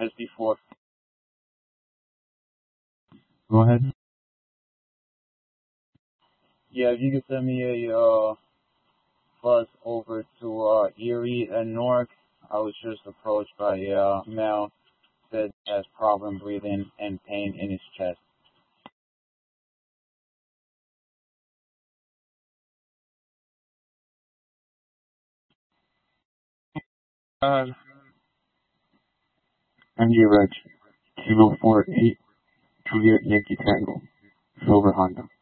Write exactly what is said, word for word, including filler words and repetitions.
as before. Go ahead. Yeah, if you could send me a uh, bus over to uh, Erie and Newark. I was just approached by a uh, male that has problem breathing and pain in his chest. Uh, M G Reg, Kilo four eight, Juliet Yankee Tango, Silver Honda.